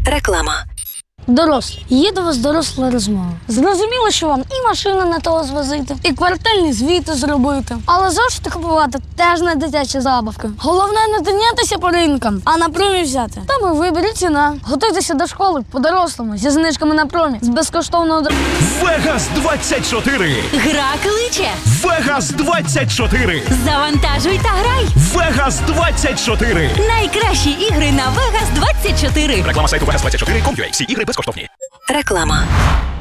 Реклама. Дорослі. Є до вас доросла розмова. Зрозуміло, що вам і машину не того звозити, і квартальні звіти зробити. Але зошити купувати теж не дитячі забавки. Головне не тинятися по ринкам, а на промі взяти. Там і вибір, і ціна. Готуйтеся до школи по-дорослому, зі знижками на промі, з безкоштовного Вегас 24. Гра кличе. Вегас 24. Завантажуй та грай. Вегас 24. Найкращі ігри на Vegas 24. Реклама сайту Vegas24.com.ua. Всі ігри безкоштовні. Реклама.